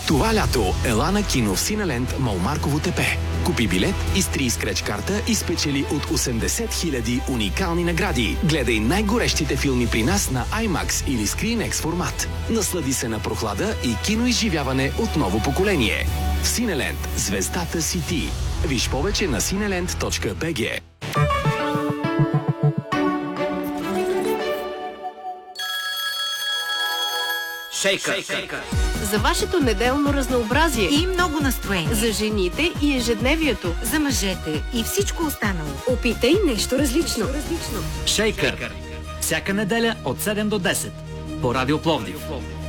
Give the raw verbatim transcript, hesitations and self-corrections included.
Това лято ела на кино в Синеленд Мол Марково тепе. Купи билет, изтри скреч карта и спечели от осемдесет хиляди уникални награди. Гледай най-горещите филми при нас на IMAX или ScreenX формат. Наслади се на прохлада и киноизживяване от ново поколение. В Синеленд звездата си ти. Виж повече на синеленд точка би джи. Шейкър. За вашето неделно разнообразие и много настроение. За жените и ежедневието. За мъжете и всичко останало. Опитай нещо различно. Шейкър. Всяка неделя от седем до десет по Радио Пловдив.